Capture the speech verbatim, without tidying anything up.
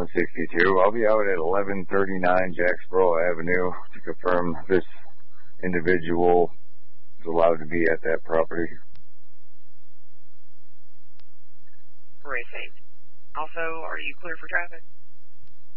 one sixty-two. I'll be out at eleven thirty-nine Jacksboro Avenue to confirm this individual is allowed to be at that property. Great, thanks. Also, are you clear for traffic?